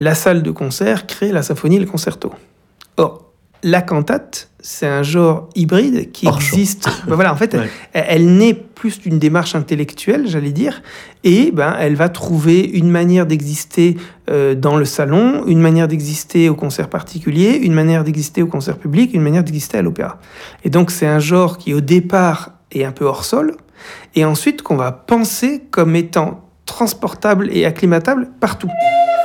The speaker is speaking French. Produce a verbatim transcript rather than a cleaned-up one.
La salle de concert crée la symphonie et le concerto. Or, la cantate, c'est un genre hybride qui Hors existe. Ben voilà, en fait, Ouais. elle, elle naît plus d'une démarche intellectuelle, j'allais dire, et ben, elle va trouver une manière d'exister euh, dans le salon, une manière d'exister au concert particulier, une manière d'exister au concert public, une manière d'exister à l'opéra. Et donc, c'est un genre qui, au départ, est un peu hors sol, et ensuite qu'on va penser comme étant transportable et acclimatable partout.